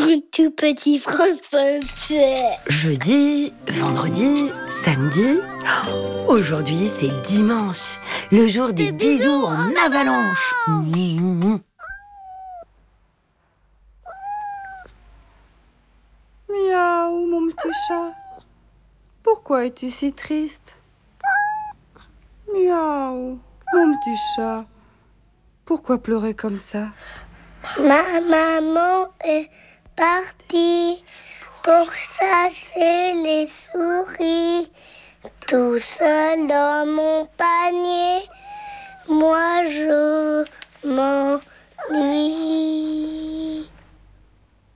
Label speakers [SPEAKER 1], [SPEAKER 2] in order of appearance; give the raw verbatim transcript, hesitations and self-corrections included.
[SPEAKER 1] tout petit français.
[SPEAKER 2] Jeudi, vendredi, samedi. Oh, aujourd'hui, c'est dimanche, le jour des, des bisous, bisous en, en avalanche. avalanche.
[SPEAKER 3] Miaou, mon petit chat. Pourquoi es-tu si triste? Miaou, mon petit chat. Pourquoi pleurer comme ça?
[SPEAKER 1] Ma maman est partie pour chasser les souris. Tout seul dans mon panier, moi je m'ennuie.